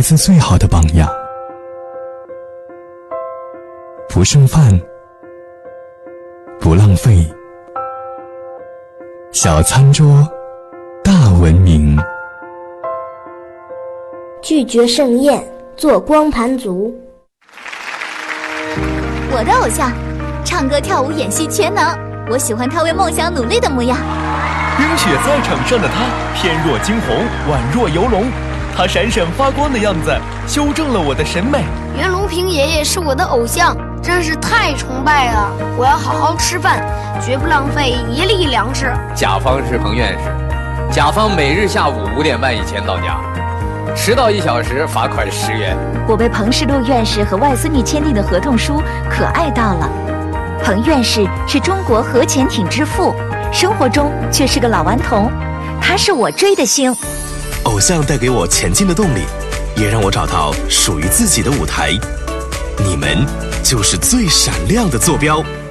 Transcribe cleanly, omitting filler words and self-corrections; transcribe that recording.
子最好的榜样。不剩饭，不浪费，小餐桌，大文明。 拒绝盛宴，做光盘族。 我的偶像，唱歌跳舞演戏全能，我喜欢他为梦想努力的模样。 冰雪在场上的他，翩若惊鸿，宛若游龙，他闪闪发光的样子，修正了我的审美。 袁隆平爷爷是我的偶像，真是太崇拜了！我要好好吃饭，绝不浪费一粒粮食。 甲方是彭院士，甲方每日下午5点半以前到家，迟到1小时罚款10元。 我被彭世禄院士和外孙女签订的合同书可爱到了。彭院士是中国核潜艇之父，生活中却是个老顽童，他是我追的星。 偶像带给我前进的动力，也让我找到属于自己的舞台。你们就是最闪亮的坐标。